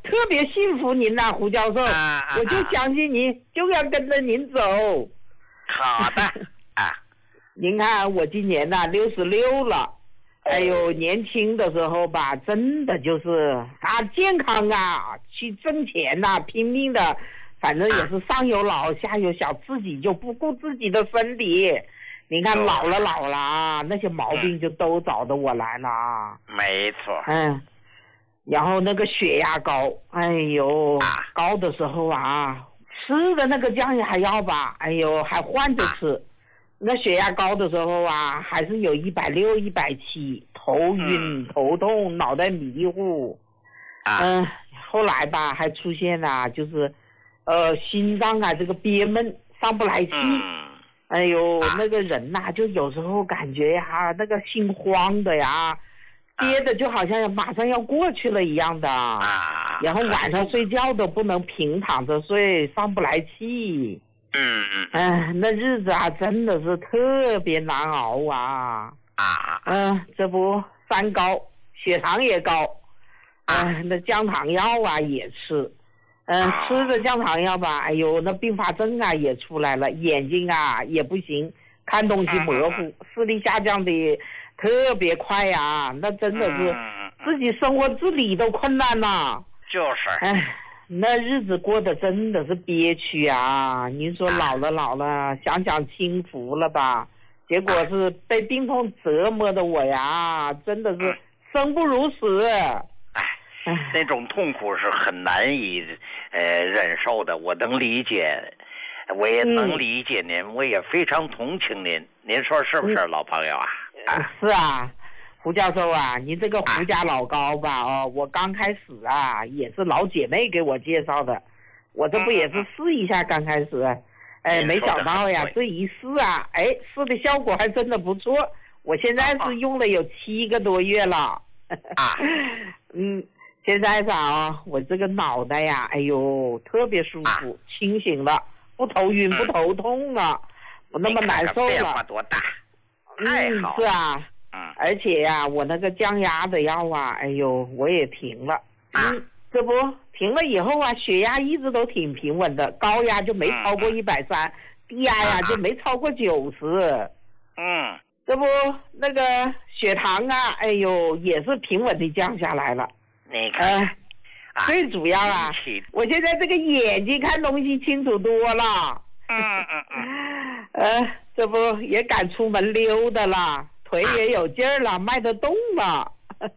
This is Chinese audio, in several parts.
特别信服您呐，胡教授，我就相信您，就要跟着您走。 好的啊， 您看我今年呐66了，哎呦，年轻的时候吧，真的就是健康啊，去挣钱呐，拼命的，反正也是上有老下有小，自己就不顾自己的身体。你看老了啊，那些毛病就都找着我来了啊。 没错。 然后那个血压高，哎呦，高的时候啊，吃的那个降压药吧，哎呦，还换着吃。那血压高的时候啊，还是有160、170，头晕、头痛、脑袋迷糊。后来吧，还出现了就是心脏啊这个憋闷，上不来气。哎呦，那个人呐，就有时候感觉呀，那个心慌的呀，憋的就好像马上要过去了一样的。然后晚上睡觉都不能平躺着睡，上不来气。那日子啊，真的是特别难熬啊。这不三高，血糖也高。那降糖药啊也吃。吃着降糖药吧，哎呦，那并发症啊也出来了，眼睛啊也不行，看东西模糊，视力下降的特别快呀，那真的是自己生活自理都困难了。 就是。 那日子过得真的是憋屈啊！您说老了，想清福了吧？结果是被病痛折磨的我呀，真的是生不如死。 那种痛苦是很难以忍受的，我能理解，我也能理解您，我也非常同情您。您说是不是，老朋友啊？ 是啊，胡教授啊，您这个胡家老高吧，我刚开始啊也是老姐妹给我介绍的，我这不也是试一下刚开始，没想到呀，这一试啊，试的效果还真的不错，我现在是用了有7个多月了。现在吧，我这个脑袋呀，哎呦，特别舒服，清醒了，不头晕不头痛了，不那么难受了。 变化多大？太好了。 是啊。而且呀，我那个降压的药啊，哎呦，我也停了。这不停了以后啊，血压一直都挺平稳的，高压就没超过130，低压呀就没超过90。这不那个血糖啊，哎呦，也是平稳的降下来了。 你看， 最主要啊，我现在这个眼睛看东西清楚多了。这不也敢出门溜达了，腿也有劲儿了，迈得动了。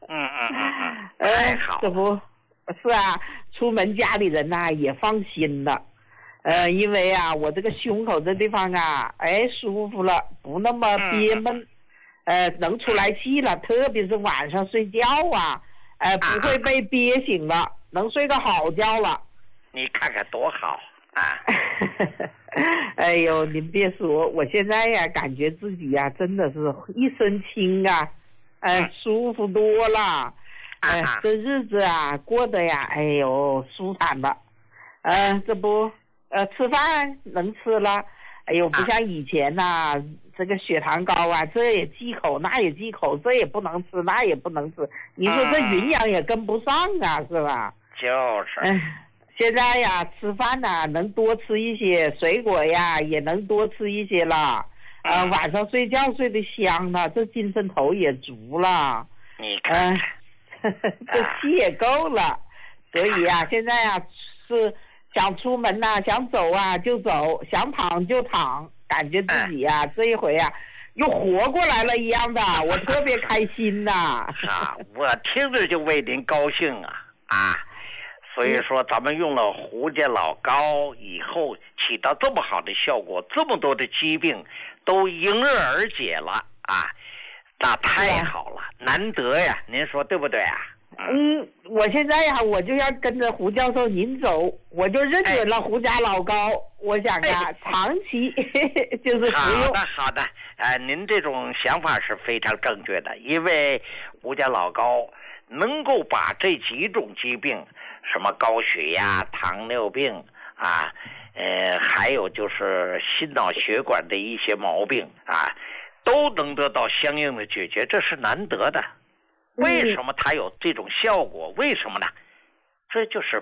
好。 这不是啊，出门家里人呐也放心了。因为啊，我这个胸口这地方啊，舒服了，不那么憋闷，能出来气了，特别是晚上睡觉啊。不会被憋醒了，能睡个好觉了。 你看看多好啊！ 哎呦，您别说，我现在呀，感觉自己呀，真的是一身轻啊，舒服多了。这日子啊，过得呀，哎呦，舒坦了。这不，吃饭能吃了。哎呦，不像以前呐，这个血糖高啊，这也忌口，那也忌口，这也不能吃，那也不能吃。你说这营养也跟不上啊，是吧？ 就是。 现在呀，吃饭呐，能多吃一些水果呀，也能多吃一些了。晚上睡觉睡得香了，这精神头也足了。 你看， 这气也够了。所以呀，现在呀是。想出门呐，想走啊就走，想躺就躺，感觉自己呀，这一回呀又活过来了一样的，我特别开心呐。 我听着就为您高兴啊！所以说咱们用了胡家老高以后起到这么好的效果，这么多的疾病都迎刃而解了啊，那太好了，难得呀，您说对不对啊？ 我现在呀，我就要跟着胡教授您走，我就认准了胡家老高，我想啊，长期就是服用。 好的，您这种想法是非常正确的，因为胡家老高能够把这几种疾病，什么高血压、糖尿病啊，还有就是心脑血管的一些毛病啊，都能得到相应的解决，这是难得的。为什么它有这种效果？为什么呢？这就是